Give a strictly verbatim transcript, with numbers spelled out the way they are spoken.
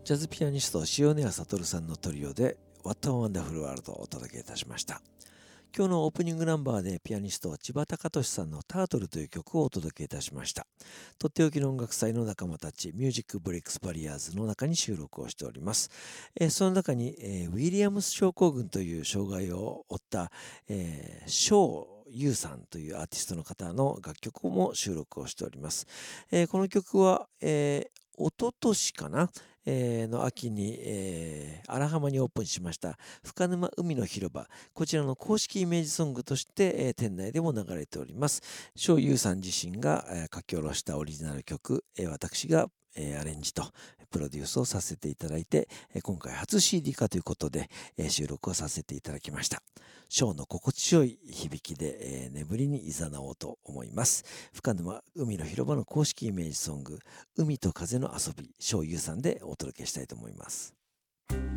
ジャズピアニスト塩谷悟さんのトリオで What a Wonderful World をお届けいたしました。今日のオープニングナンバーでピアニスト千葉貴俊さんのタートルという曲をお届けいたしました。とっておきの音楽祭の仲間たちミュージックブレイクスバリアーズの中に収録をしております。えー、その中に、えー、ウィリアムス症候群という障害を負った、えー、翔優さんというアーティストの方の楽曲も収録をしております。えー、この曲は、えー一昨年かな、えー、の秋に、えー、荒浜にオープンしました深沼海の広場、こちらの公式イメージソングとして、えー、店内でも流れております。翔優さん自身が、えー、書き下ろしたオリジナル曲、えー、私が、えー、アレンジとプロデュースをさせていただいて、えー、今回初 シーディー 化ということで、えー、収録をさせていただきました。翔の心地よい響きで、えー、眠りに誘おうと思います。深沼海の広場の公式イメージソング、海と風の遊び、翔優さんでお届けしたいと思います。